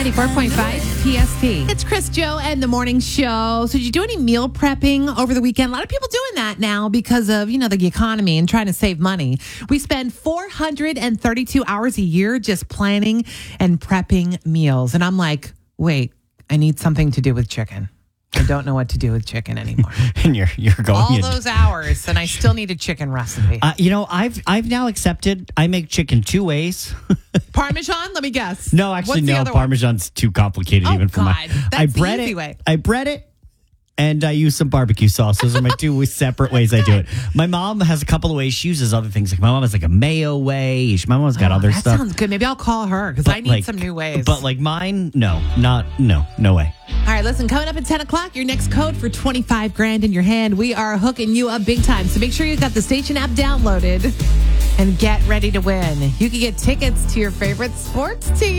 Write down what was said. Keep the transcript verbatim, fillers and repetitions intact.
ninety-four point five P S T. It's Chris, Joe, and the morning show. So did you do any meal prepping over the weekend? A lot of people doing that now because of, you know, the economy and trying to save money. We spend four hundred thirty-two hours a year just planning and prepping meals. And I'm like, wait, I need something to do with chicken. I don't know what to do with chicken anymore. And you're you're going all in. those hours, and I still need a chicken recipe. Uh, you know, I've I've now accepted I make chicken two ways. Parmesan? Let me guess. No, actually, What's the no. other one? Parmesan's too complicated Oh, even for my. God. That's I the bread easy it. way. I bread it, and I use some barbecue sauce. Those are my two separate ways I do it. My mom has a couple of ways. She uses other things. Like my mom has like a mayo way. My mom's got Oh, other that stuff. sounds good. Maybe I'll call her because I need like, some new ways. But like mine, no, not no, no way. All right, listen, coming up at ten o'clock, your next code for twenty-five grand in your hand. We are hooking you up big time. So make sure you've got the station app downloaded and get ready to win. You can get tickets to your favorite sports team.